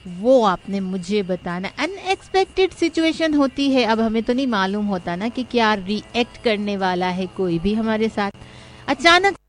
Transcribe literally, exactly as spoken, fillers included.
वो आपने मुझे बताना। अनएक्सपेक्टेड सिचुएशन होती है, अब हमें तो नहीं मालूम होता ना कि क्या रिएक्ट करने वाला है कोई भी हमारे साथ। अचानक